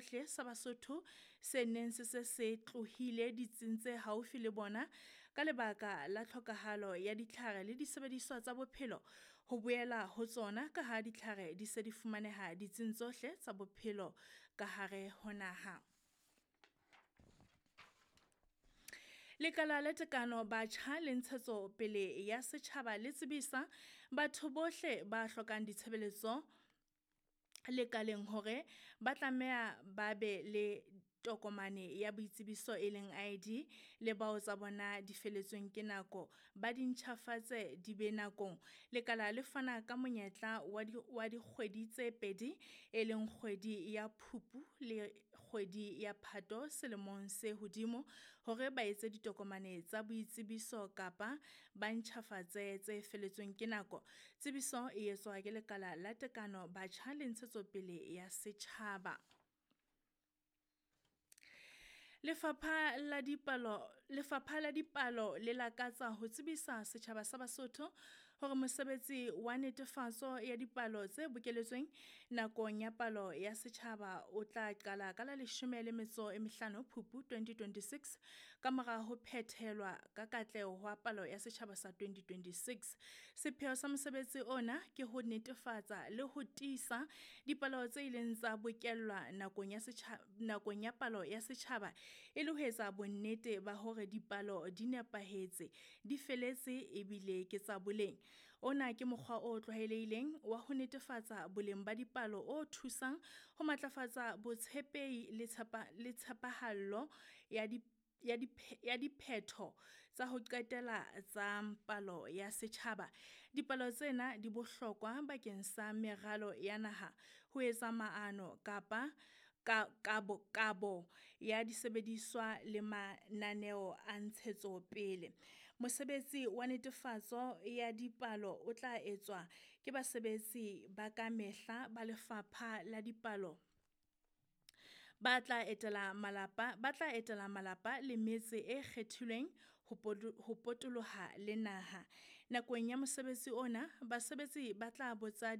sohle sa Basotho se neng se tlohile ditsing tse haufi le bona ka lebaka la tlhokahalo ya ditlhare le disebediswa tsa bophelo ho boela ho tsona ka ha ditlhare di se di fumaneha ditsing tsohle tsa bophelo ka hare ho naha. Lekala la tekano batjha le ntshetsopele ya setjhaba le tsebisa batho bohle ba hlokang ditshebeletso lekaleng hore ba tlameha ba be le tokomane ya boitsebiso e leng ID le bao tsa bona di feletsweng ke nako ba di ntjhafatse di be nakong. Lekala le fana ka monyetla wa dikgwedi tse pedi e leng kgwedi ya Phupu le kgwedi ya Phato selemong se hodimo hore ba etse ditokomane tsa boitsebiso kapa ba ntjhafatse tse feletsweng ke nako. Tsebiso e etswa ke lekala la tekano batjha le ntshetsopele ya setjhaba. Lefapha la Dipalo le lakatsa ho tsebisa setjhaba sa Basotho hore mosebetsi wa netefatso ya dipalo tse bokeletsweng nakong ya palo ya setjhaba o tla qala ka la 15 Phupu 2026 ka mora ho phethelwa ka katleho wa palo ya setjhaba sa 2026. Sepheo sa mosebetsi ona ke ho netefatsa le ho tiisa dipalo tse ileng tsa bokellwa nakong ya palo ya setjhaba e le ho etsa bonnete ba hore dipalo di nepahetse, di feletse ebile ke tsa boleng. Ona ke mokgwa o tlwaelehileng wa ho netefatsa boleng ba dipalo o thusang ho matlafatsa botshepehi le tshepahallo ya diphetho tsa ho qetela tsa palo ya setjhaba. Dipalo tsena di bohlokwa bakeng sa meralo ya naha ho etsa maano kapa kabo ya disebediswa le mananeo a ntshetsopele. Mosebetsi wa netefatso ya dipalo o tla etswa ke basebetsi ba ka mehla ba Lefapha la Dipalo. Ba tla etela malapa le metse e kgethilweng ho potoloha le naha. Nakong ya mosebetsi ona, basebetsi ba tla botsa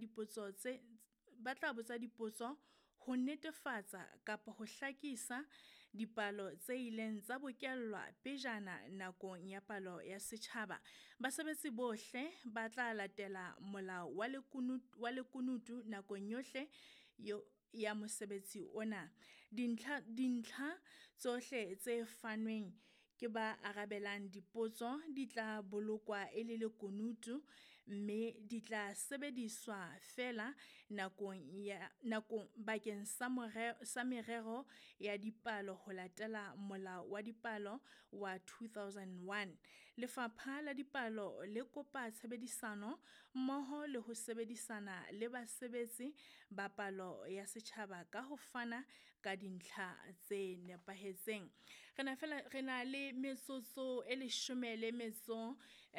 dipotso ho netefatsa kapa ho hlakisa dipalo tse ileng tsa bokellwa pejana nakong ya palo ya setjhaba. Basebetsi bohle ba tla latela molao wa lekunutu nakong yohle ya mosebetsi ona. Dintlha tsohle tse fanweng ke ba arabelang dipotso di tla bolokwa e le lekunutu mme di tla sebediswa fela nakong bakeng sa merero ya dipalo ho latela molao wa dipalo wa 2001. Lefapha la Dipalo le kopa tshebedisano mmoho le ho sebedisana le basebetsi ba palo ya setjhaba ka ho fana ka dintlha tse nepahetseng. Re na le metsotso e 13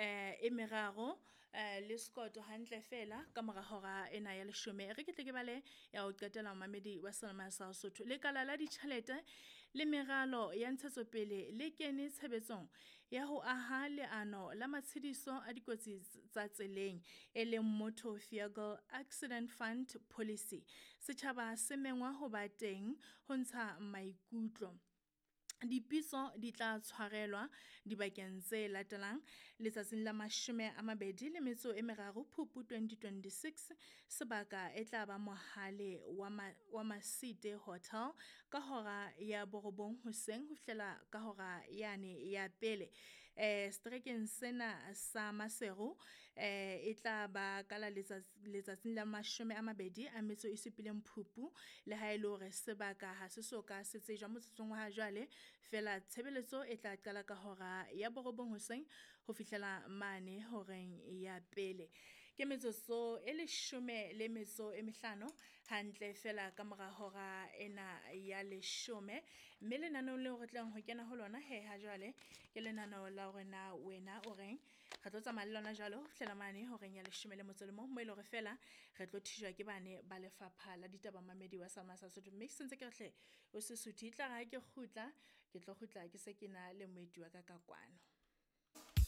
le skoto hantle fela ka mora hora ena ya 10. Re ke tle ke bale ya ho qetela mamedi wa selama sa Sotho. Lekala la ditjhelete le meralo ya ntshetsopele le kene tshebetsong ya ho aha leano la matshediso a dikotsi tsa tseleng e leng Motor Vehicle Accident Fund Policy. Setjhaba se mengwa ho ba teng ho ntsha maikutlo. Dipitso di tla tshwarelwa dibakeng tse latelang letsatsing la 23 Phupu 2026 sebaka e tla ba mohale wa Masite Hotel ka hora ya 9 hoseng ho fihlela ka hora yane ya pele. Strekeng sena sa Maseru e tla ba ka la letsatsing la 27 Phupu le ha ile hore sebaka ha se soka se tsejwa motsotsong wa jwale fela tshebeletso e tla qala ka hora ya 9 hoseng ho fihlela mane horeng ya pele. Ke metsotso e 15 hantle fela ka mora hora ena ya 10 mme lenaneo leo re tlang ho kena ho lona ha jwale ke lenaneo la hore na wena o reng re tlo tsamaya le lona jwalo ho fihlela mane horeng ya 11 mo ile hore fela re tlo thijwa ke bane ba Lefapha la Ditaba Mamedi wa Selma sa Sotho mme sentse ke re o Sesotho tla ga ke tlo kgutla ke se ke na le moeti wa ka kwano.